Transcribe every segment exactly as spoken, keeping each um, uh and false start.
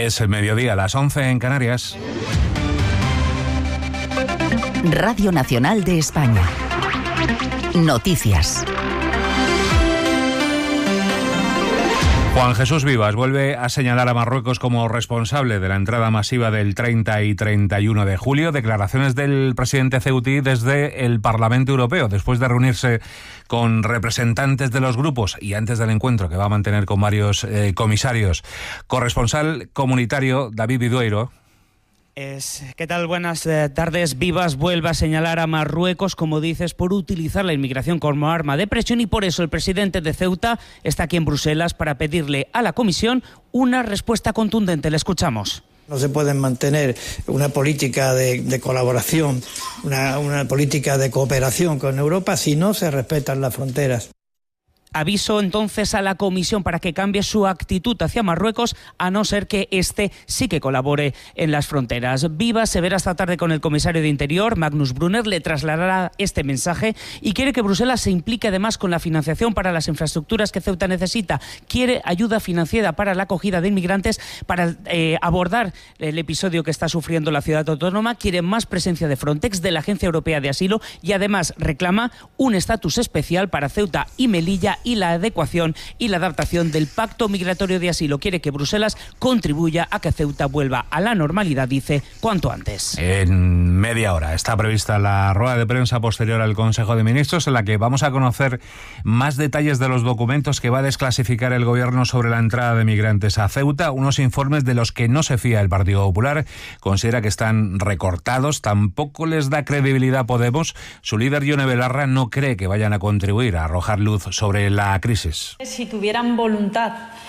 Es el mediodía, las once en Canarias. Radio Nacional de España. Noticias. Juan Jesús Vivas vuelve a señalar a Marruecos como responsable de la entrada masiva del treinta y treinta y uno de julio. Declaraciones del presidente ceutí desde el Parlamento Europeo, después de reunirse con representantes de los grupos y antes del encuentro que va a mantener con varios eh, comisarios. Corresponsal comunitario David Vidueiro. Es, ¿Qué tal? Buenas eh, tardes. Vivas vuelve a señalar a Marruecos, como dices, por utilizar la inmigración como arma de presión, y por eso el presidente de Ceuta está aquí en Bruselas para pedirle a la Comisión una respuesta contundente. Le escuchamos. No se puede mantener una política de, de colaboración, una, una política de cooperación con Europa si no se respetan las fronteras. Aviso entonces a la Comisión para que cambie su actitud hacia Marruecos, a no ser que éste sí que colabore en las fronteras. Vivas se verá esta tarde con el comisario de Interior, Magnus Brunner, le trasladará este mensaje y quiere que Bruselas se implique además con la financiación para las infraestructuras que Ceuta necesita. Quiere ayuda financiera para la acogida de inmigrantes, para eh, abordar el episodio que está sufriendo la ciudad autónoma. Quiere más presencia de Frontex, de la Agencia Europea de Asilo, y además reclama un estatus especial para Ceuta y Melilla y la adecuación y la adaptación del Pacto Migratorio de Asilo. Quiere que Bruselas contribuya a que Ceuta vuelva a la normalidad, dice, cuanto antes. En media hora está prevista la rueda de prensa posterior al Consejo de Ministros, en la que vamos a conocer más detalles de los documentos que va a desclasificar el Gobierno sobre la entrada de migrantes a Ceuta, unos informes de los que no se fía el Partido Popular, considera que están recortados, tampoco les da credibilidad a Podemos. Su líder, Ione Belarra, no cree que vayan a contribuir a arrojar luz sobre la crisis. Si tuvieran voluntad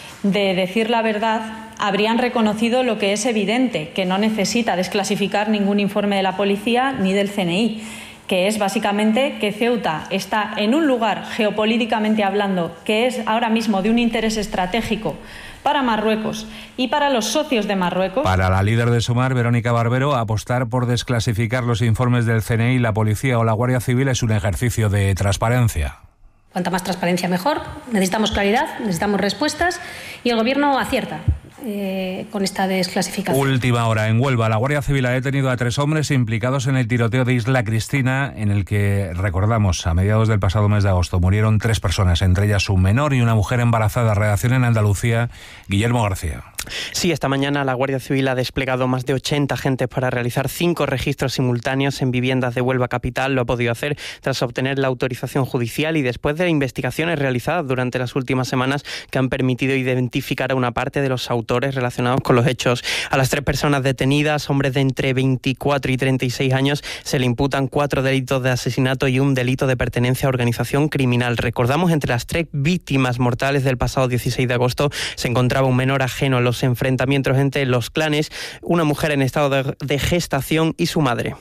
de decir la verdad, habrían reconocido lo que es evidente, que no necesita desclasificar ningún informe de la policía ni del C N I, que es básicamente que Ceuta está en un lugar, geopolíticamente hablando, que es ahora mismo de un interés estratégico para Marruecos y para los socios de Marruecos. Para la líder de Sumar, Verónica Barbero, apostar por desclasificar los informes del C N I, la policía o la Guardia Civil es un ejercicio de transparencia. Cuanta más transparencia mejor. Necesitamos claridad, necesitamos respuestas y el Gobierno acierta eh, con esta desclasificación. Última hora en Huelva. La Guardia Civil ha detenido a tres hombres implicados en el tiroteo de Isla Cristina, en el que, recordamos, a mediados del pasado mes de agosto murieron tres personas, entre ellas un menor y una mujer embarazada. Redacción en Andalucía, Guillermo García. Sí, esta mañana la Guardia Civil ha desplegado más de ochenta agentes para realizar cinco registros simultáneos en viviendas de Huelva capital. Lo ha podido hacer tras obtener la autorización judicial y después de investigaciones realizadas durante las últimas semanas que han permitido identificar a una parte de los autores relacionados con los hechos. A las tres personas detenidas, hombres de entre veinticuatro y treinta y seis años, se le imputan cuatro delitos de asesinato y un delito de pertenencia a organización criminal. Recordamos, entre las tres víctimas mortales del pasado dieciséis de agosto se encontraba un menor ajeno a los enfrentamientos entre los clanes, una mujer en estado de, de gestación y su madre.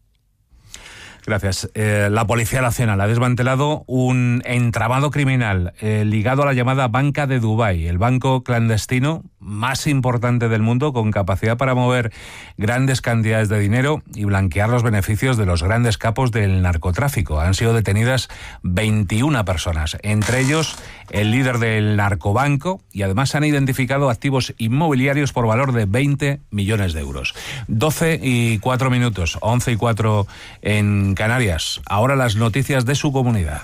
Gracias. Eh, la Policía Nacional ha desmantelado un entramado criminal eh, ligado a la llamada Banca de Dubái, el banco clandestino más importante del mundo, con capacidad para mover grandes cantidades de dinero y blanquear los beneficios de los grandes capos del narcotráfico. Han sido detenidas veintiuna personas, entre ellos el líder del narcobanco, y además se han identificado activos inmobiliarios por valor de veinte millones de euros. doce y cuatro minutos, once y cuatro en Canarias. Ahora las noticias de su comunidad.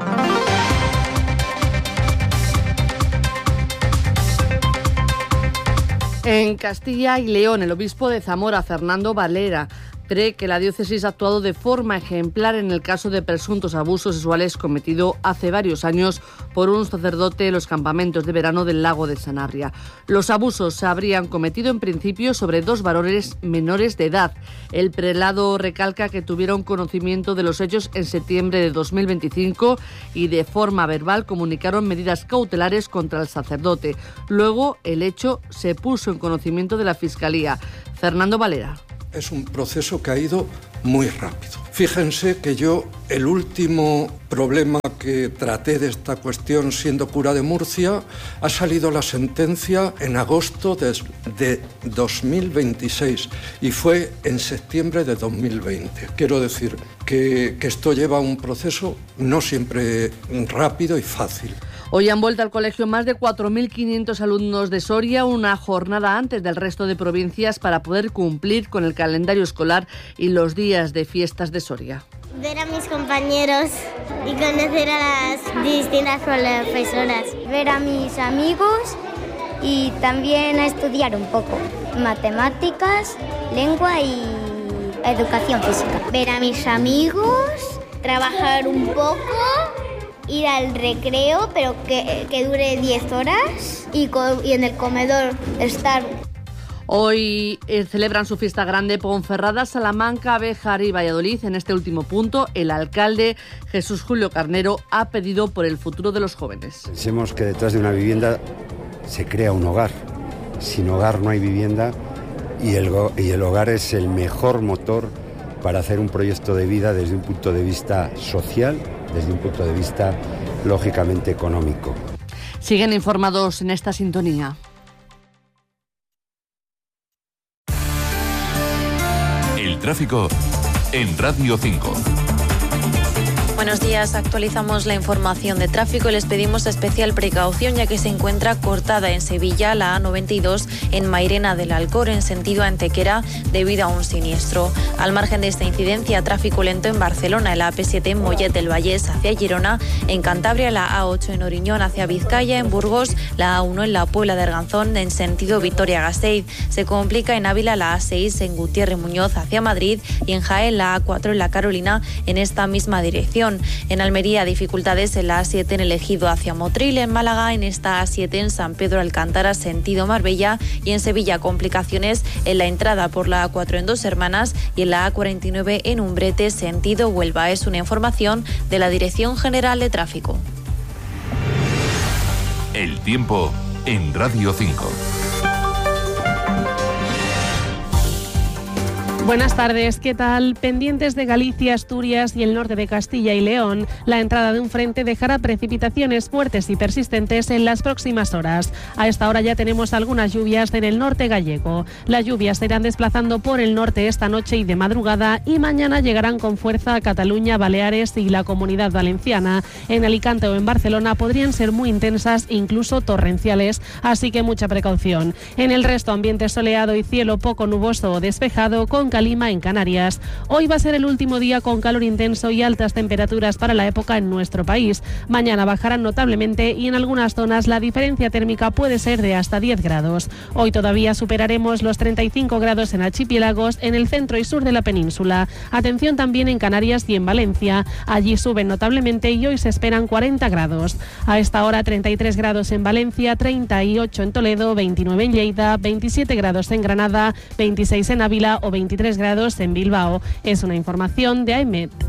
En Castilla y León, el obispo de Zamora, Fernando Valera, cree que la diócesis ha actuado de forma ejemplar en el caso de presuntos abusos sexuales cometido hace varios años por un sacerdote en los campamentos de verano del lago de Sanabria. Los abusos se habrían cometido en principio sobre dos varones menores de edad. El prelado recalca que tuvieron conocimiento de los hechos en septiembre de dos mil veinticinco y de forma verbal comunicaron medidas cautelares contra el sacerdote. Luego el hecho se puso en conocimiento de la Fiscalía. Fernando Valera. Es un proceso que ha ido muy rápido. Fíjense que yo, el último problema que traté de esta cuestión siendo cura de Murcia, ha salido la sentencia en agosto de, de dos mil veintiséis y fue en septiembre de dos mil veinte. Quiero decir que, que esto lleva un proceso no siempre rápido y fácil. Hoy han vuelto al colegio más de cuatro mil quinientos alumnos de Soria, una jornada antes del resto de provincias para poder cumplir con el calendario escolar y los días de fiestas de Soria. Ver a mis compañeros y conocer a las distintas profesoras. Ver a mis amigos y también a estudiar un poco. Matemáticas, lengua y educación física. Ver a mis amigos, trabajar un poco, ir al recreo, pero que, que dure diez horas y, co- y en el comedor estar. Hoy eh, celebran su fiesta grande Ponferrada, Salamanca, Béjar y Valladolid. En este último punto, el alcalde Jesús Julio Carnero ha pedido por el futuro de los jóvenes. Pensemos que detrás de una vivienda se crea un hogar. Sin hogar no hay vivienda y el, y el hogar es el mejor motor para hacer un proyecto de vida desde un punto de vista social, desde un punto de vista lógicamente económico. Siguen informados en esta sintonía. El tráfico en Radio cinco. Buenos días, actualizamos la información de tráfico y les pedimos especial precaución ya que se encuentra cortada en Sevilla la A noventa y dos en Mairena del Alcor en sentido Antequera debido a un siniestro. Al margen de esta incidencia, tráfico lento en Barcelona, en la A P siete en Mollet del Vallès hacia Girona, en Cantabria la A ocho en Oriñón hacia Vizcaya, en Burgos la A uno en la Puebla de Arganzón en sentido Vitoria-Gasteiz. Se complica en Ávila la A seis en Gutiérrez Muñoz hacia Madrid y en Jaén la A cuatro en la Carolina en esta misma dirección. En Almería, dificultades en la A siete en el Ejido hacia Motril, en Málaga en esta A siete en San Pedro Alcántara sentido Marbella y en Sevilla complicaciones en la entrada por la A cuatro en Dos Hermanas y en la A cuarenta y nueve en Umbrete sentido Huelva. Es una información de la Dirección General de Tráfico. El tiempo en Radio cinco. Buenas tardes, ¿qué tal? Pendientes de Galicia, Asturias y el norte de Castilla y León, la entrada de un frente dejará precipitaciones fuertes y persistentes en las próximas horas. A esta hora ya tenemos algunas lluvias en el norte gallego. Las lluvias se irán desplazando por el norte esta noche y de madrugada y mañana llegarán con fuerza a Cataluña, Baleares y la Comunidad Valenciana. En Alicante o en Barcelona podrían ser muy intensas, incluso torrenciales, así que mucha precaución. En el resto, ambiente soleado y cielo poco nuboso o despejado con calima en Canarias. Hoy va a ser el último día con calor intenso y altas temperaturas para la época en nuestro país. Mañana bajarán notablemente y en algunas zonas la diferencia térmica puede ser de hasta diez grados. Hoy todavía superaremos los treinta y cinco grados en archipiélagos en el centro y sur de la península. Atención también en Canarias y en Valencia. Allí suben notablemente y hoy se esperan cuarenta grados. A esta hora treinta y tres grados en Valencia, treinta y ocho en Toledo, veintinueve en Lleida, veintisiete grados en Granada, veintiséis en Ávila o veintitrés grados en Bilbao. Es una información de A E M E T.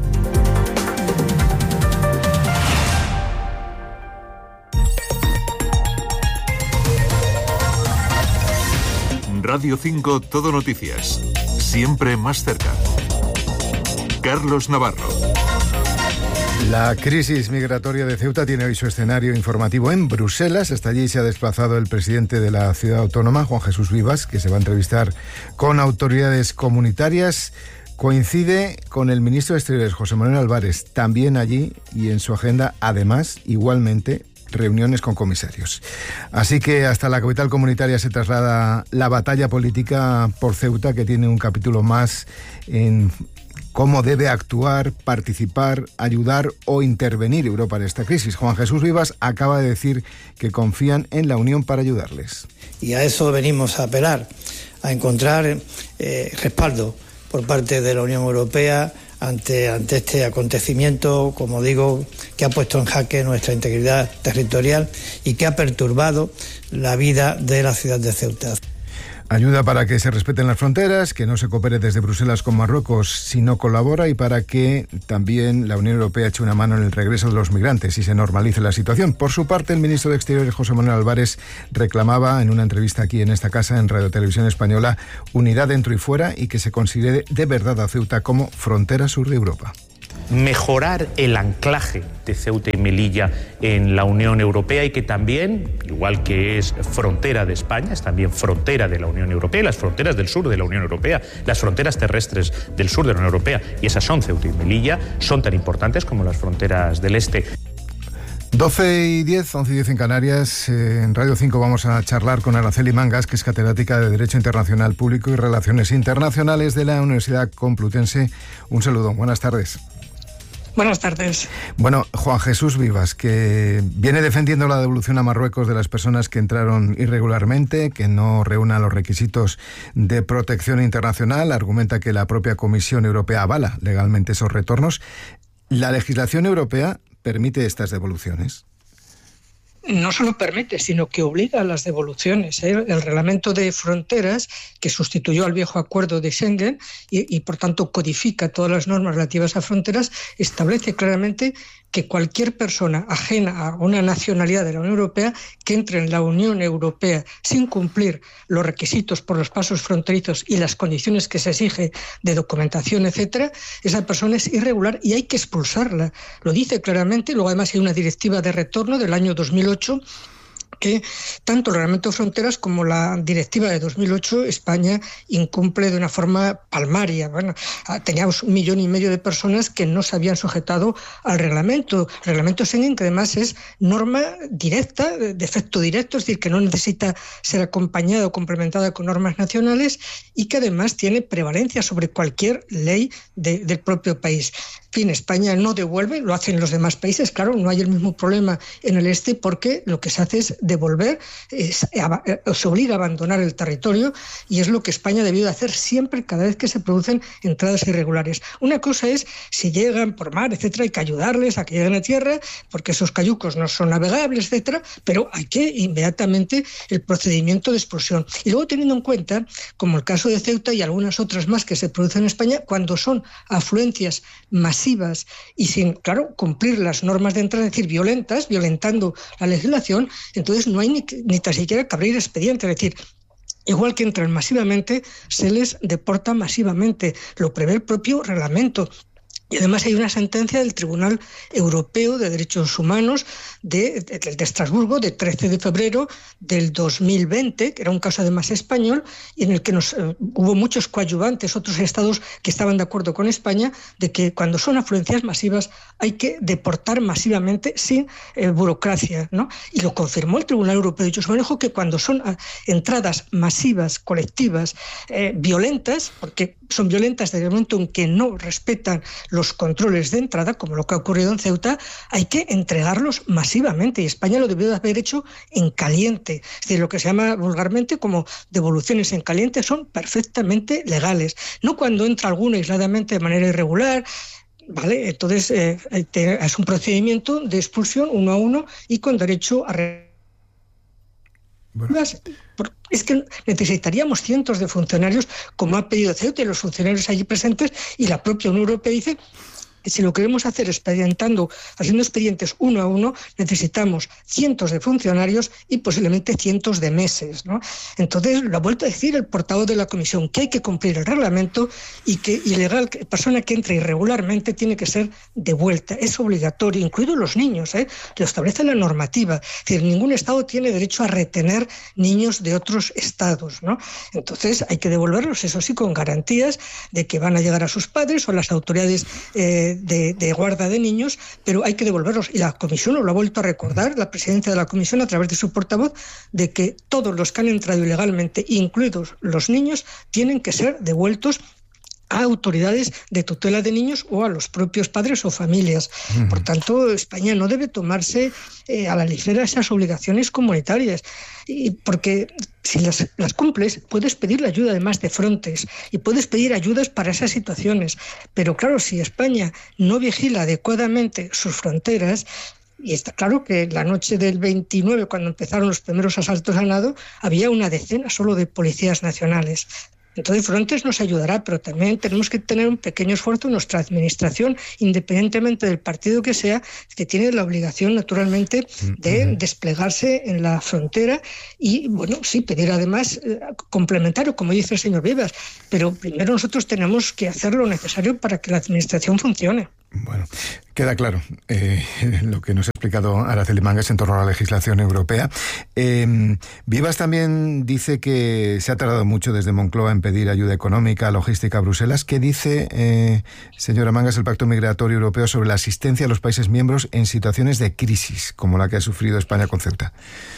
Radio cinco Todo Noticias. Siempre más cerca. Carlos Navarro. La crisis migratoria de Ceuta tiene hoy su escenario informativo en Bruselas. Hasta allí se ha desplazado el presidente de la ciudad autónoma, Juan Jesús Vivas, que se va a entrevistar con autoridades comunitarias. Coincide con el ministro de Exteriores, José Manuel Álvarez, también allí y en su agenda, además, igualmente, reuniones con comisarios. Así que hasta la capital comunitaria se traslada la batalla política por Ceuta, que tiene un capítulo más en cómo debe actuar, participar, ayudar o intervenir Europa en esta crisis. Juan Jesús Vivas acaba de decir que confían en la Unión para ayudarles. Y a eso venimos a apelar, a encontrar eh, respaldo por parte de la Unión Europea ante, ante este acontecimiento, como digo, que ha puesto en jaque nuestra integridad territorial y que ha perturbado la vida de la ciudad de Ceuta. Ayuda para que se respeten las fronteras, que no se coopere desde Bruselas con Marruecos si no colabora y para que también la Unión Europea eche una mano en el regreso de los migrantes y se normalice la situación. Por su parte, el ministro de Exteriores, José Manuel Álvarez, reclamaba en una entrevista aquí en esta casa, en Radio Televisión Española, unidad dentro y fuera y que se considere de verdad a Ceuta como frontera sur de Europa. Mejorar el anclaje de Ceuta y Melilla en la Unión Europea y que también, igual que es frontera de España, es también frontera de la Unión Europea y las fronteras del sur de la Unión Europea, las fronteras terrestres del sur de la Unión Europea, y esas son Ceuta y Melilla, son tan importantes como las fronteras del este. doce y diez, once y diez en Canarias. Eh, en Radio cinco vamos a charlar con Araceli Mangas, que es catedrática de Derecho Internacional Público y Relaciones Internacionales de la Universidad Complutense. Un saludo, buenas tardes. Buenas tardes. Bueno, Juan Jesús Vivas, que viene defendiendo la devolución a Marruecos de las personas que entraron irregularmente, que no reúnan los requisitos de protección internacional, argumenta que la propia Comisión Europea avala legalmente esos retornos. ¿La legislación europea permite estas devoluciones? No solo permite, sino que obliga a las devoluciones. ¿eh? El reglamento de fronteras, que sustituyó al viejo acuerdo de Schengen y, y por tanto codifica todas las normas relativas a fronteras, establece claramente que cualquier persona ajena a una nacionalidad de la Unión Europea que entre en la Unión Europea sin cumplir los requisitos por los pasos fronterizos y las condiciones que se exige de documentación, etcétera, esa persona es irregular y hay que expulsarla. Lo dice claramente. Luego además hay una directiva de retorno del año dos mil ocho que tanto el Reglamento de Fronteras como la Directiva de dos mil ocho España incumple de una forma palmaria. Bueno, teníamos un millón y medio de personas que no se habían sujetado al reglamento. El Reglamento Schengen, que además es norma directa, de efecto directo, es decir, que no necesita ser acompañada o complementada con normas nacionales y que además tiene prevalencia sobre cualquier ley de, del propio país. En fin, España no devuelve, lo hacen los demás países. Claro, no hay el mismo problema en el este porque lo que se hace es devolver, es, se obliga a abandonar el territorio y es lo que España debió de hacer siempre cada vez que se producen entradas irregulares. Una cosa es si llegan por mar, etcétera, hay que ayudarles a que lleguen a tierra porque esos cayucos no son navegables, etcétera, pero hay que inmediatamente el procedimiento de expulsión. Y luego teniendo en cuenta, como el caso de Ceuta y algunas otras más que se producen en España, cuando son afluencias masivas y sin, claro, cumplir las normas de entrada, es decir, violentas, violentando la legislación, entonces no hay ni, ni tan siquiera que abrir expediente, es decir, igual que entran masivamente, se les deporta masivamente, lo prevé el propio reglamento. Y además hay una sentencia del Tribunal Europeo de Derechos Humanos de, de, de Estrasburgo de trece de febrero del dos mil veinte, que era un caso además español, y en el que nos, eh, hubo muchos coadyuvantes, otros estados que estaban de acuerdo con España, de que cuando son afluencias masivas hay que deportar masivamente sin eh, burocracia, ¿no? Y lo confirmó el Tribunal Europeo de Derechos Humanos, dijo que cuando son a, entradas masivas, colectivas, eh, violentas, porque son violentas desde el momento en que no respetan los los controles de entrada, como lo que ha ocurrido en Ceuta, hay que entregarlos masivamente y España lo debió de haber hecho en caliente. Es decir, lo que se llama vulgarmente como devoluciones en caliente son perfectamente legales. No cuando entra alguno aisladamente de manera irregular, ¿vale? Entonces eh, es un procedimiento de expulsión uno a uno y con derecho a... Bueno. Es que necesitaríamos cientos de funcionarios, como ha pedido Ceuta y los funcionarios allí presentes, y la propia Unión Europea dice que si lo queremos hacer expedientando, haciendo expedientes uno a uno, necesitamos cientos de funcionarios y posiblemente cientos de meses, ¿no? Entonces, lo ha vuelto a decir el portavoz de la Comisión, que hay que cumplir el reglamento y que ilegal, persona que entre irregularmente tiene que ser devuelta. Es obligatorio, incluidos los niños, ¿eh? Lo establece la normativa. Es decir, ningún Estado tiene derecho a retener niños de otros Estados, ¿no? Entonces, hay que devolverlos, eso sí, con garantías de que van a llegar a sus padres o a las autoridades eh, De, de guarda de niños, pero hay que devolverlos. Y la Comisión lo ha vuelto a recordar, la presidencia de la Comisión, a través de su portavoz, de que todos los que han entrado ilegalmente, incluidos los niños, tienen que ser devueltos a autoridades de tutela de niños o a los propios padres o familias. Uh-huh. Por tanto, España no debe tomarse eh, a la ligera esas obligaciones comunitarias, y porque si las, las cumples, puedes pedir la ayuda además de Frontex y puedes pedir ayudas para esas situaciones. Pero claro, si España no vigila adecuadamente sus fronteras, y está claro que la noche del veintinueve, cuando empezaron los primeros asaltos a nado, había una decena solo de policías nacionales. Entonces Frontex nos ayudará, pero también tenemos que tener un pequeño esfuerzo en nuestra administración, independientemente del partido que sea, que tiene la obligación naturalmente de uh-huh. desplegarse en la frontera y, bueno, sí, pedir además eh, complementario, como dice el señor Vivas, pero primero nosotros tenemos que hacer lo necesario para que la administración funcione. Bueno, queda claro eh, lo que nos ha explicado Araceli Mangas en torno a la legislación europea. Eh, Vivas también dice que se ha tardado mucho desde Moncloa en pedir ayuda económica, logística a Bruselas. ¿Qué dice, eh, señora Mangas, el Pacto Migratorio Europeo sobre la asistencia a los países miembros en situaciones de crisis, como la que ha sufrido España con Ceuta?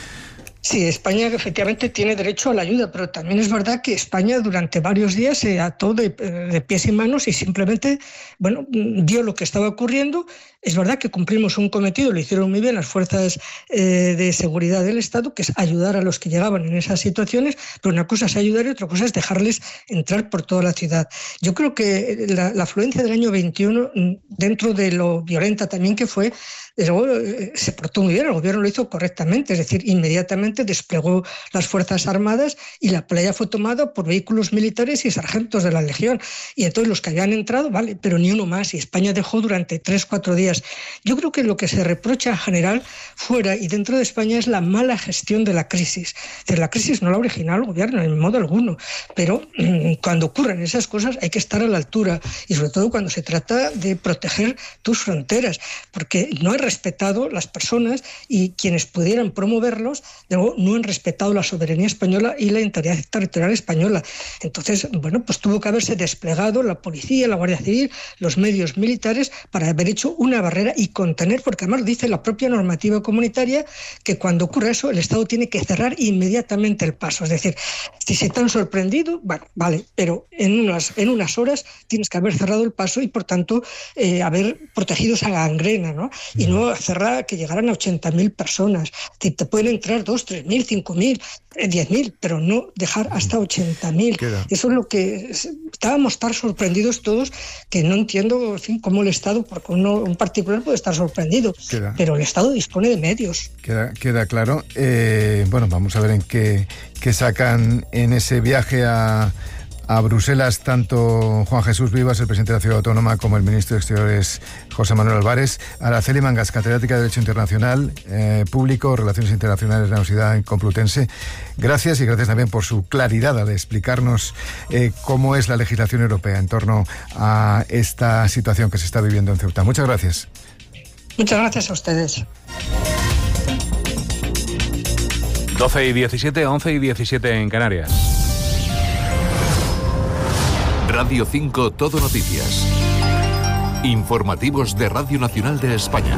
Sí, España efectivamente tiene derecho a la ayuda, pero también es verdad que España durante varios días se ató de, de pies y manos y simplemente, bueno, vio lo que estaba ocurriendo. Es verdad que cumplimos un cometido, lo hicieron muy bien las fuerzas eh, de seguridad del Estado, que es ayudar a los que llegaban en esas situaciones, pero una cosa es ayudar y otra cosa es dejarles entrar por toda la ciudad. Yo creo que la, la afluencia del año veintiuno, dentro de lo violenta también que fue, luego eh, se portó muy bien, el gobierno lo hizo correctamente, es decir, inmediatamente desplegó las Fuerzas Armadas y la playa fue tomada por vehículos militares y sargentos de la Legión. Y entonces los que habían entrado, vale, pero ni uno más. Y España dejó durante tres, cuatro días. Yo creo que lo que se reprocha en general fuera y dentro de España es la mala gestión de la crisis. De la crisis no la original el gobierno, en modo alguno. Pero mmm, cuando ocurren esas cosas hay que estar a la altura. Y sobre todo cuando se trata de proteger tus fronteras. Porque no han respetado las personas y quienes pudieran promoverlos, luego no han respetado la soberanía española y la integridad territorial española. Entonces, bueno, pues tuvo que haberse desplegado la policía, la Guardia Civil, los medios militares para haber hecho una barrera y contener, porque además dice la propia normativa comunitaria que cuando ocurre eso el Estado tiene que cerrar inmediatamente el paso. Es decir, si se te han sorprendido, bueno, vale, pero en unas, en unas horas tienes que haber cerrado el paso y por tanto eh, haber protegido esa gangrena, ¿no? Y no cerrar que llegaran a ochenta mil personas. Te, te pueden entrar dos, tres mil, cinco mil, diez mil, pero no dejar hasta ochenta mil. Eso es lo que estábamos tan sorprendidos todos, que no entiendo, en fin, cómo el Estado, porque uno, un particular puede estar sorprendido, queda, pero el Estado dispone de medios. Queda, queda claro. Eh, bueno, vamos a ver en qué, qué sacan en ese viaje a, a Bruselas tanto Juan Jesús Vivas, el presidente de la Ciudad Autónoma, como el ministro de Exteriores José Manuel Álvarez. Araceli Mangas, catedrática de Derecho Internacional, eh, Público, Relaciones Internacionales de la Universidad Complutense. Gracias y gracias también por su claridad al explicarnos eh, cómo es la legislación europea en torno a esta situación que se está viviendo en Ceuta. Muchas gracias. Muchas gracias a ustedes. doce y diecisiete, once y diecisiete en Canarias. Radio cinco Todo Noticias. Informativos de Radio Nacional de España.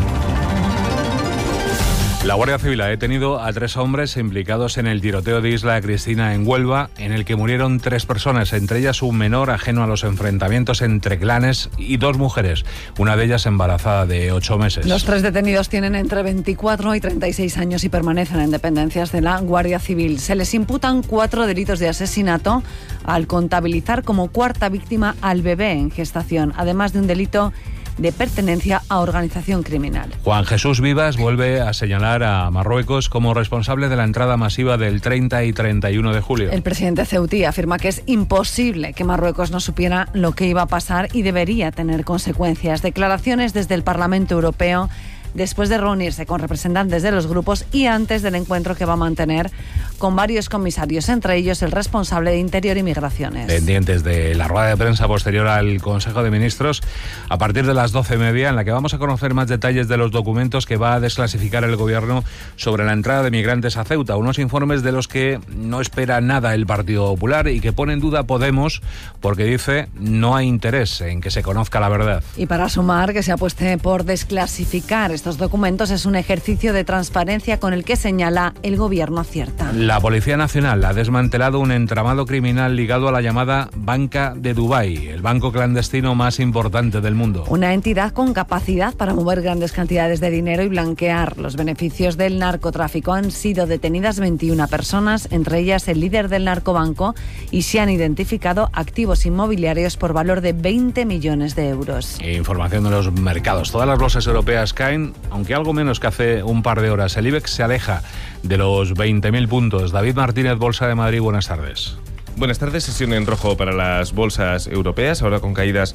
La Guardia Civil ha detenido a tres hombres implicados en el tiroteo de Isla Cristina en Huelva, en el que murieron tres personas, entre ellas un menor ajeno a los enfrentamientos entre clanes y dos mujeres, una de ellas embarazada de ocho meses. Los tres detenidos tienen entre veinticuatro y treinta y seis años y permanecen en dependencias de la Guardia Civil. Se les imputan cuatro delitos de asesinato al contabilizar como cuarta víctima al bebé en gestación, además de un delito de pertenencia a organización criminal. Juan Jesús Vivas vuelve a señalar a Marruecos como responsable de la entrada masiva del treinta y treinta y uno de julio. El presidente ceutí afirma que es imposible que Marruecos no supiera lo que iba a pasar y debería tener consecuencias. Declaraciones desde el Parlamento Europeo después de reunirse con representantes de los grupos y antes del encuentro que va a mantener con varios comisarios, entre ellos el responsable de Interior y Migraciones. Pendientes de la rueda de prensa posterior al Consejo de Ministros, a partir de las doce y media, en la que vamos a conocer más detalles de los documentos que va a desclasificar el Gobierno sobre la entrada de migrantes a Ceuta, unos informes de los que no espera nada el Partido Popular y que pone en duda Podemos, porque dice no hay interés en que se conozca la verdad. Y para sumar, que se apueste por desclasificar estos documentos es un ejercicio de transparencia con el que señala el Gobierno acierta. La Policía Nacional ha desmantelado un entramado criminal ligado a la llamada Banca de Dubái, el banco clandestino más importante del mundo. Una entidad con capacidad para mover grandes cantidades de dinero y blanquear los beneficios del narcotráfico. Han sido detenidas veintiuna personas, entre ellas el líder del narcobanco, y se han identificado activos inmobiliarios por valor de veinte millones de euros. Información de los mercados. Todas las bolsas europeas caen, aunque algo menos que hace un par de horas. El IBEX se aleja de los veinte mil puntos. David Martínez, Bolsa de Madrid, buenas tardes. Buenas tardes, sesión en rojo para las bolsas europeas, ahora con caídas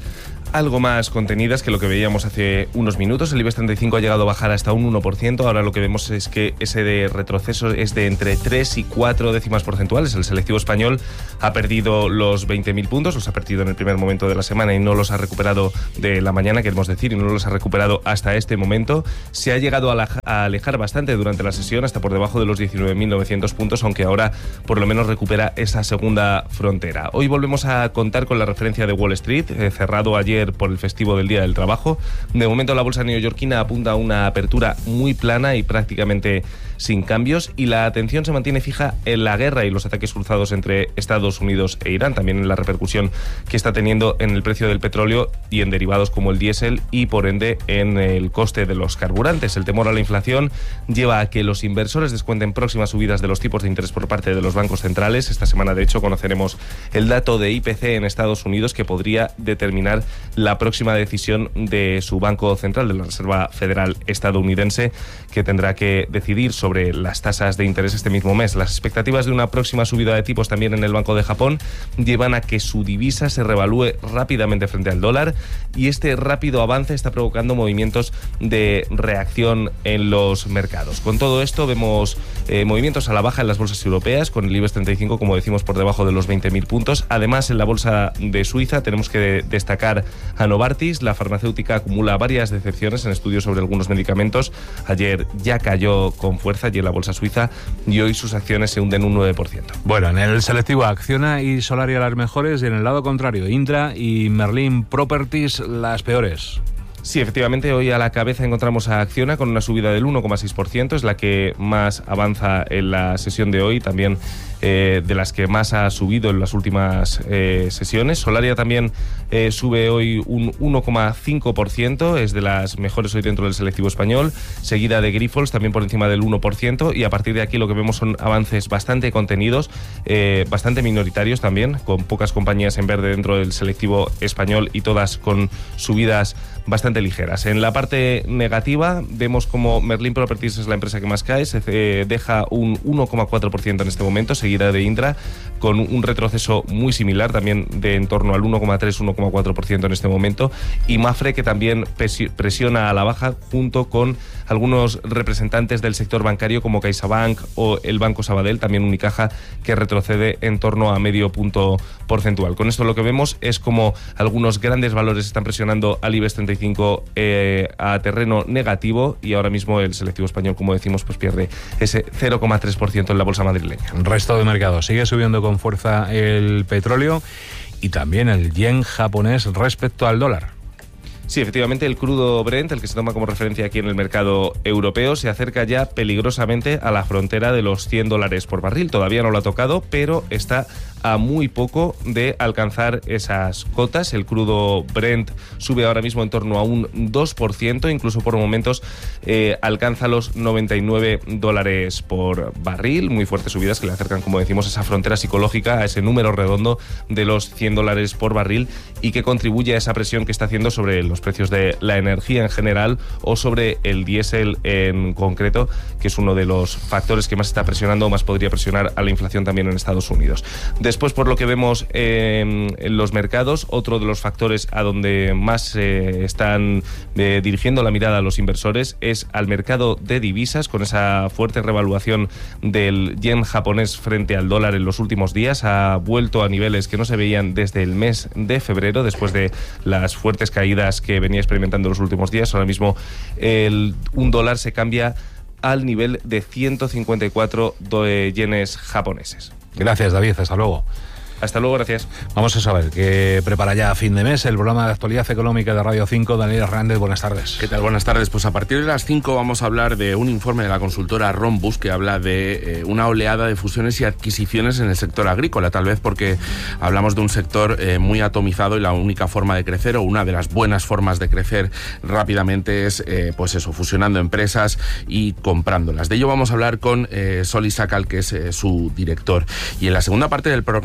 algo más contenidas que lo que veíamos hace unos minutos. El IBEX treinta y cinco ha llegado a bajar hasta un uno por ciento. Ahora lo que vemos es que ese de retroceso es de entre tres y cuatro décimas porcentuales. El selectivo español ha perdido los veinte mil puntos, los ha perdido en el primer momento de la semana y no los ha recuperado de la mañana, queremos decir, y no los ha recuperado hasta este momento. Se ha llegado a alejar bastante durante la sesión, hasta por debajo de los diecinueve mil novecientos puntos, aunque ahora por lo menos recupera esa segunda frontera. Hoy volvemos a contar con la referencia de Wall Street, eh, cerrado ayer por el festivo del Día del Trabajo. De momento la bolsa neoyorquina apunta a una apertura muy plana y prácticamente sin cambios, y la atención se mantiene fija en la guerra y los ataques cruzados entre Estados Unidos e Irán, también en la repercusión que está teniendo en el precio del petróleo y en derivados como el diésel y por ende en el coste de los carburantes. El temor a la inflación lleva a que los inversores descuenten próximas subidas de los tipos de interés por parte de los bancos centrales. Esta semana, de hecho, conoceremos el dato de I P C en Estados Unidos que podría determinar la próxima decisión de su Banco Central, de la Reserva Federal estadounidense, que tendrá que decidir sobre sobre las tasas de interés este mismo mes. Las expectativas de una próxima subida de tipos también en el Banco de Japón llevan a que su divisa se revalúe rápidamente frente al dólar, y este rápido avance está provocando movimientos de reacción en los mercados. Con todo esto vemos eh, movimientos a la baja en las bolsas europeas, con el IBEX treinta y cinco, como decimos, por debajo de los veinte mil puntos. Además, en la bolsa de Suiza tenemos que destacar a Novartis. La farmacéutica acumula varias decepciones en estudios sobre algunos medicamentos. Ayer ya cayó con fuerza allí en la bolsa suiza y hoy sus acciones se hunden un nueve por ciento. Bueno, en el selectivo Acciona y Solaria las mejores, y en el lado contrario Indra y Merlin Properties las peores. Sí, efectivamente, hoy a la cabeza encontramos a Acciona con una subida del uno coma seis por ciento, es la que más avanza en la sesión de hoy, también eh, de las que más ha subido en las últimas eh, sesiones. Solaria también eh, sube hoy un uno coma cinco por ciento, es de las mejores hoy dentro del selectivo español, seguida de Grifols también por encima del uno por ciento, y a partir de aquí lo que vemos son avances bastante contenidos, eh, bastante minoritarios también, con pocas compañías en verde dentro del selectivo español y todas con subidas bastante ligeras. En la parte negativa vemos como Merlin Properties es la empresa que más cae, se eh, deja un uno coma cuatro por ciento en este momento, seguida de Indra con un retroceso muy similar, también de en torno al uno coma tres a uno coma cuatro por ciento en este momento, y Mapfre, que también presiona a la baja junto con algunos representantes del sector bancario como CaixaBank o el Banco Sabadell, también Unicaja, que retrocede en torno a medio punto porcentual. Con esto lo que vemos es como algunos grandes valores están presionando al IBEX treinta y cinco eh, a terreno negativo, y ahora mismo el selectivo español, como decimos, pues pierde ese cero coma tres por ciento en la bolsa madrileña. Resto de mercado, sigue subiendo con fuerza el petróleo y también el yen japonés respecto al dólar. Sí, efectivamente, el crudo Brent, el que se toma como referencia aquí en el mercado europeo, se acerca ya peligrosamente a la frontera de los cien dólares por barril. Todavía no lo ha tocado, pero está a muy poco de alcanzar esas cotas. El crudo Brent sube ahora mismo en torno a un dos por ciento, incluso por momentos eh, alcanza los noventa y nueve dólares por barril. Muy fuertes subidas que le acercan, como decimos, a esa frontera psicológica, a ese número redondo de los cien dólares por barril, y que contribuye a esa presión que está haciendo sobre los precios de la energía en general o sobre el diésel en concreto, que es uno de los factores que más está presionando o más podría presionar a la inflación también en Estados Unidos. Después, por lo que vemos eh, en los mercados, otro de los factores a donde más eh, están eh, dirigiendo la mirada a los inversores es al mercado de divisas, con esa fuerte revaluación del yen japonés frente al dólar en los últimos días. Ha vuelto a niveles que no se veían desde el mes de febrero, después de las fuertes caídas que venía experimentando en los últimos días. Ahora mismo el, un dólar se cambia al nivel de ciento cincuenta y cuatro yenes japoneses. Gracias, David, hasta luego. Hasta luego, gracias. Vamos a saber qué prepara ya a fin de mes el programa de actualidad económica de Radio cinco. Daniel Hernández, buenas tardes. ¿Qué tal? Buenas tardes. Pues a partir de las cinco vamos a hablar de un informe de la consultora Rhombus que habla de eh, una oleada de fusiones y adquisiciones en el sector agrícola, tal vez porque hablamos de un sector eh, muy atomizado, y la única forma de crecer, o una de las buenas formas de crecer rápidamente, es eh, pues eso, fusionando empresas y comprándolas. De ello vamos a hablar con eh, Soli Sakal, que es eh, su director. Y en la segunda parte del programa,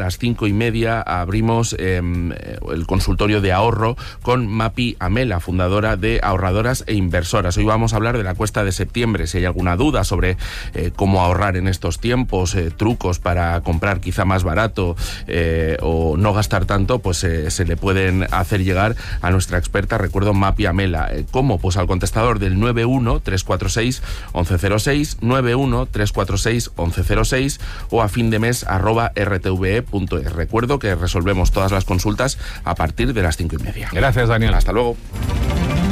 las cinco y media, abrimos eh, el consultorio de ahorro con Mapi Amela, fundadora de Ahorradoras e Inversoras. Hoy vamos a hablar de la cuesta de septiembre. Si hay alguna duda sobre eh, cómo ahorrar en estos tiempos, eh, trucos para comprar quizá más barato eh, o no gastar tanto, pues eh, se le pueden hacer llegar a nuestra experta, recuerdo, Mapi Amela. Eh, ¿Cómo? Pues al contestador del nueve uno tres cuatro seis once cero seis, nueve uno tres cuatro seis once cero seis o a fin de mes arroba r t v e punto es. Recuerdo que resolvemos todas las consultas a partir de las cinco y media. Gracias, Daniel. Hasta luego.